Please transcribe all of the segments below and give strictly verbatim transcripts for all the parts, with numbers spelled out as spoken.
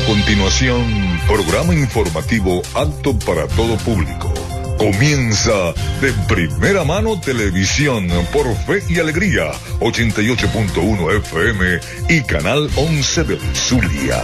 continuación, programa informativo apto para todo público. Comienza de primera mano televisión por Fe y Alegría, ochenta y ocho punto uno F M y Canal once del Zulia.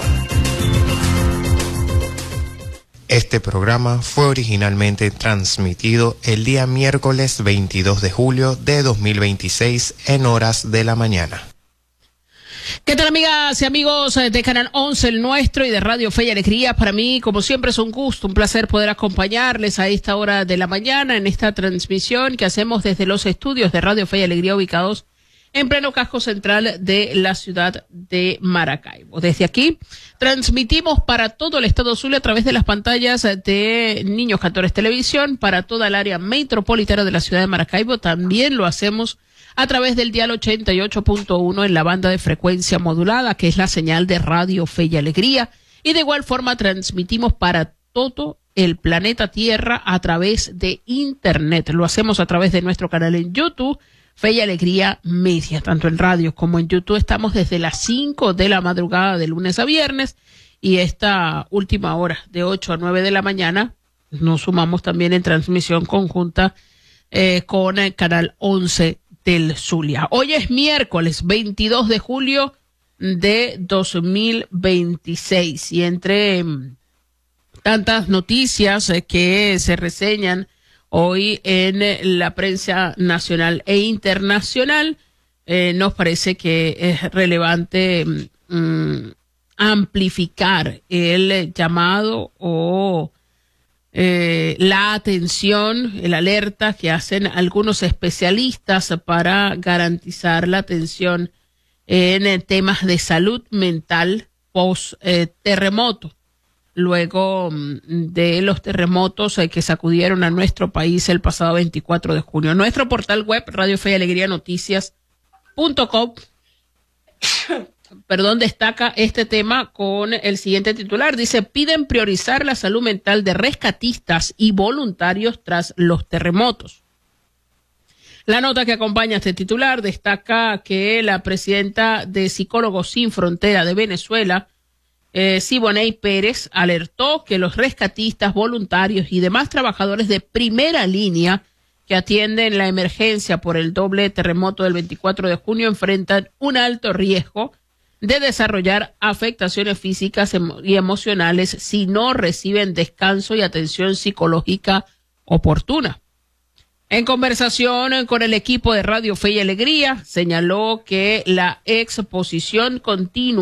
Este programa fue originalmente transmitido el día miércoles veintidós de julio de dos mil veintiséis en horas de la mañana. ¿Qué tal, amigas y amigos de Canal once, el nuestro, y de Radio Fe y Alegría? Para mí, como siempre, es un gusto, un placer poder acompañarles a esta hora de la mañana en esta transmisión que hacemos desde los estudios de Radio Fe y Alegría ubicados en pleno casco central de la ciudad de Maracaibo. Desde aquí transmitimos para todo el estado Zulia a través de las pantallas de Niños Cantores Televisión, para toda el área metropolitana de la ciudad de Maracaibo. También lo hacemos a través del dial ochenta y ocho punto uno en la banda de frecuencia modulada, que es la señal de Radio Fe y Alegría. Y de igual forma transmitimos para todo el planeta Tierra a través de Internet. Lo hacemos a través de nuestro canal en YouTube, Fe y Alegría Media, tanto en radio como en YouTube. Estamos desde las cinco de la madrugada de lunes a viernes, y esta última hora de ocho a nueve de la mañana nos sumamos también en transmisión conjunta eh, con el Canal once del Zulia. Hoy es miércoles veintidós de julio de dos mil veintiséis, y entre um, tantas noticias eh, que se reseñan hoy en eh, la prensa nacional e internacional, eh, nos parece que es relevante um, amplificar el llamado o Eh, la atención, el alerta que hacen algunos especialistas para garantizar la atención en eh, temas de salud mental post eh, terremoto, luego mm, de los terremotos eh, que sacudieron a nuestro país el pasado veinticuatro de junio. Nuestro portal web, Radio Fe y Alegría Noticias punto com, perdón, destaca este tema con el siguiente titular. Dice: piden priorizar la salud mental de rescatistas y voluntarios tras los terremotos. La nota que acompaña a este titular destaca que la presidenta de Psicólogos Sin Frontera de Venezuela, eh, Siboney Pérez, alertó que los rescatistas, voluntarios y demás trabajadores de primera línea que atienden la emergencia por el doble terremoto del veinticuatro de junio enfrentan un alto riesgo de desarrollar afectaciones físicas y emocionales si no reciben descanso y atención psicológica oportuna. En conversación con el equipo de Radio Fe y Alegría, señaló que la exposición continua